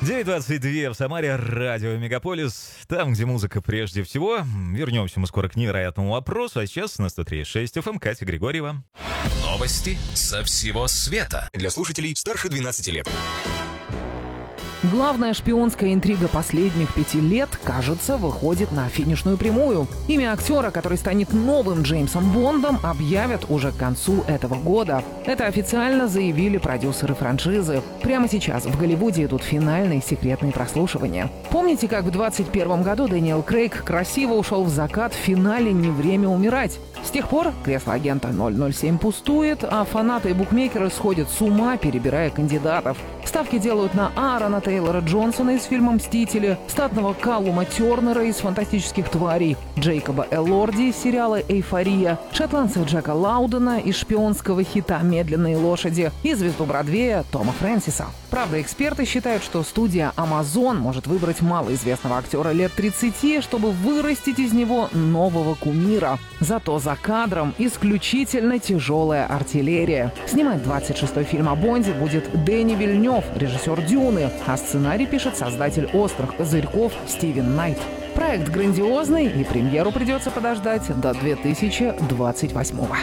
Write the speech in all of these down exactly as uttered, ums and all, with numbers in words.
девять двадцать два в Самаре, радио Мегаполис, там, где музыка прежде всего. Вернемся мы скоро к невероятному вопросу, а сейчас на сто три и шесть эф эм Катя Григорьева. Новости со всего света для слушателей старше двенадцати лет. Главная шпионская интрига последних пяти лет, кажется, выходит на финишную прямую. Имя актера, который станет новым Джеймсом Бондом, объявят уже к концу этого года. Это официально заявили продюсеры франшизы. Прямо сейчас в Голливуде идут финальные секретные прослушивания. Помните, как в двадцать первом году Дэниел Крейг красиво ушел в закат в финале «Не время умирать»? С тех пор кресло агента ноль ноль семь пустует, а фанаты и букмекеры сходят с ума, перебирая кандидатов. Ставки делают на Аарона Тейлора Джонсона из фильма «Мстители», статного Каллума Тернера из «Фантастических тварей», Джейкоба Элорди из сериала «Эйфория», шотландца Джека Лаудена из шпионского хита «Медленные лошади» и звезду Бродвея Тома Фрэнсиса. Правда, эксперты считают, что студия Amazon может выбрать малоизвестного актера лет тридцати, чтобы вырастить из него нового кумира. Зато за кадром исключительно тяжелая артиллерия. Снимать двадцать шестой фильм о Бонде будет Дэнни Вильнёв, режиссер «Дюны», а сценарий пишет создатель «Острых козырьков» Стивен Найт. Проект грандиозный, и премьеру придется подождать до две тысячи двадцать восьмого.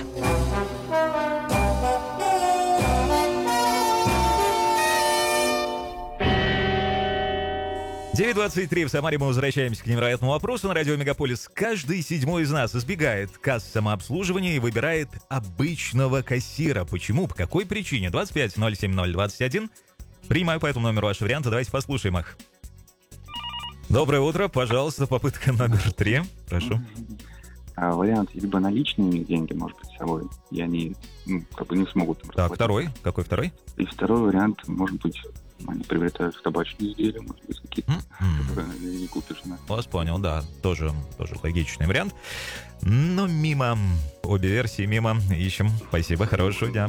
девять двадцать три в Самаре, мы возвращаемся к невероятному вопросу на радио Мегаполис. Каждый седьмой из нас избегает касс самообслуживания и выбирает обычного кассира. Почему? По какой причине? двадцать пять ноль семь ноль двадцать один. Принимаю по этому номеру ваши варианты. Давайте послушаем их. Доброе утро. Пожалуйста, попытка номер три. Прошу. А, вариант либо наличные деньги, может быть, с собой, и они ну, как бы не смогут там Так, расплатиться. второй. Какой второй? И второй вариант, может быть, они приобретают табачные изделия, может быть, какие-то, М-м. которые не купишь на... Вас понял, да. Тоже, тоже логичный вариант. Но мимо. Обе версии мимо. Ищем. Спасибо, хорошего дня.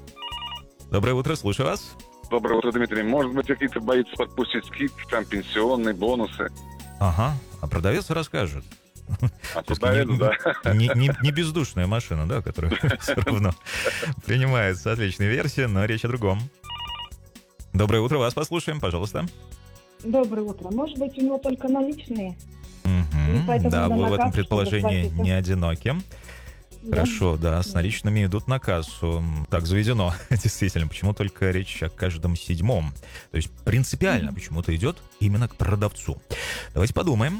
Доброе утро, слушаю вас. Доброе утро, Дмитрий. Может быть, какие-то боится подпустить скидки, там, пенсионные бонусы? Ага, а продавец расскажет. А продавец, не, да. Не, не, не бездушная машина, да, которая все равно принимается. Отличная версия, но речь о другом. Доброе утро, вас послушаем, пожалуйста. Доброе утро. Может быть, у него только наличные? Угу. поэтому Да, надо вы на в этом кассу, предположении чтобы не одиноки. Да. Хорошо, да, с наличными идут на кассу. Так заведено, действительно. Почему только речь о каждом седьмом? То есть принципиально mm-hmm. почему-то идет именно к продавцу. Давайте подумаем.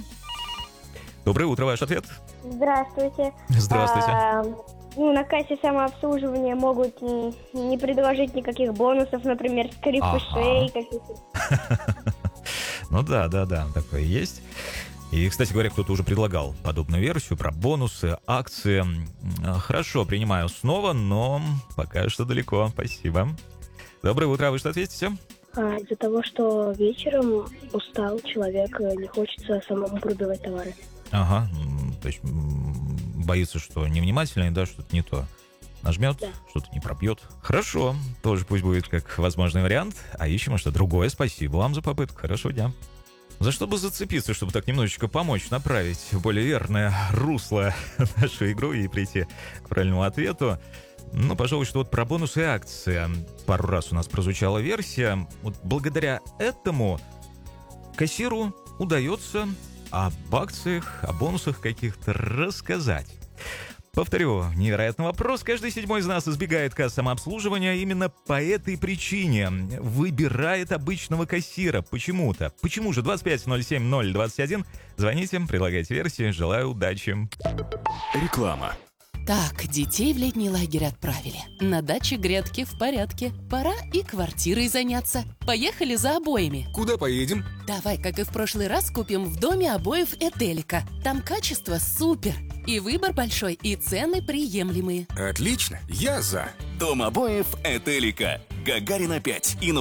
Доброе утро, ваш ответ. Здравствуйте. Здравствуйте. А, ну, на кассе самообслуживания могут м, не предложить никаких бонусов, например, скрипышей Ага. каких-то. Ну да, да, да, такое есть. И, кстати говоря, кто-то уже предлагал подобную версию про бонусы, акции. Хорошо, принимаю снова, но пока что далеко. Спасибо. Доброе утро, а вы что ответите? А, из-за того, что вечером устал человек, не хочется самому пробивать товары. Ага, м, то есть м, боится, что невнимательный, да, что-то не то нажмет, Да. что-то не пробьет. Хорошо, тоже пусть будет как возможный вариант. А ищем что другое. Спасибо вам за попытку. Хорошего дня. За что бы зацепиться, чтобы так немножечко помочь направить в более верное русло нашу игру и прийти к правильному ответу? Ну, пожалуй, что вот про бонусы и акции. Пару раз у нас прозвучала версия. Вот благодаря этому кассиру удается об акциях, о бонусах каких-то рассказать. Повторю, невероятный вопрос. Каждый седьмой из нас избегает касс самообслуживания именно по этой причине. Выбирает обычного кассира почему-то. Почему же? двадцать пять ноль семь ноль двадцать один. Звоните, предлагайте версии. Желаю удачи. Реклама. Так, детей в летний лагерь отправили. На даче грядки в порядке. Пора и квартирой заняться. Поехали за обоями. Куда поедем? Давай, как и в прошлый раз, купим в доме обоев Этелика. Там качество супер. И выбор большой, и цены приемлемые. Отлично, я за. Дом обоев Этелика. Гагарина пять.